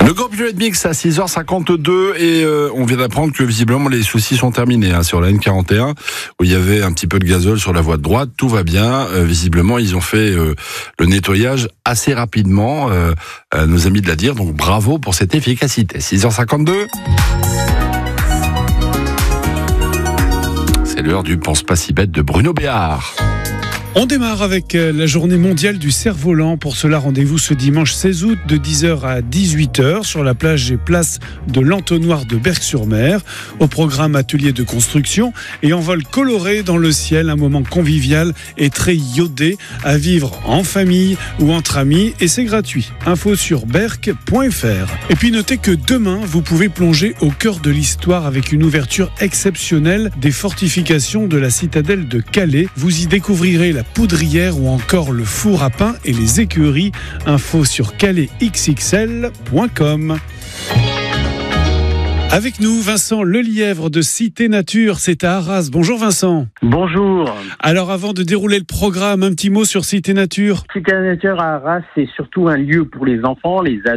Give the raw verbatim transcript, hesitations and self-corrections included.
Le Grand Violet Mix à six heures cinquante-deux et euh, on vient d'apprendre que visiblement les soucis sont terminés hein, sur la N quarante et un où il y avait un petit peu de gazole sur la voie de droite, tout va bien. Euh, visiblement ils ont fait euh, le nettoyage assez rapidement, euh, euh, nos amis de la D I R, donc bravo pour cette efficacité. six heures cinquante-deux. C'est l'heure du Pense pas si bête de Bruno Béard. On démarre avec la journée mondiale du cerf-volant. Pour cela, rendez-vous ce dimanche seize août de dix heures à dix-huit heures sur la plage et place de l'Entonnoir de Berck-sur-Mer. Au programme atelier de construction et en vol coloré dans le ciel, un moment convivial et très iodé à vivre en famille ou entre amis et c'est gratuit. Info sur berck point f r. Et puis notez que demain, vous pouvez plonger au cœur de l'histoire avec une ouverture exceptionnelle des fortifications de la citadelle de Calais. Vous y découvrirez la poudrière ou encore le four à pain et les écuries. Info sur calais x x l point com. Avec nous, Vincent Lelièvre de Cité Nature, c'est à Arras. Bonjour Vincent. Bonjour. Alors avant de dérouler le programme, un petit mot sur Cité Nature. Cité Nature à Arras, c'est surtout un lieu pour les enfants, les adultes,